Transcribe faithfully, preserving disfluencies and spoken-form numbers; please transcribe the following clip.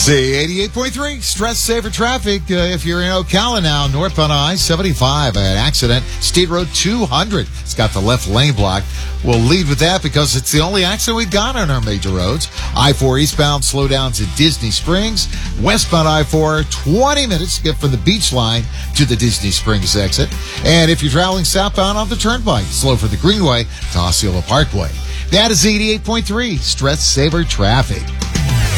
Z eighty-eight point three, stress saver traffic. Uh, if you're in Ocala now, northbound I seventy-five, an accident, State Road two hundred. It's got the left lane blocked. We'll lead with that because it's the only accident we've got on our major roads. I four eastbound, slow down to Disney Springs. Westbound I four, twenty minutes to get from the beach line to the Disney Springs exit. And if you're traveling southbound on the turnpike, slow for the Greenway to Osceola Parkway. That is eighty-eight point three, stress saver traffic.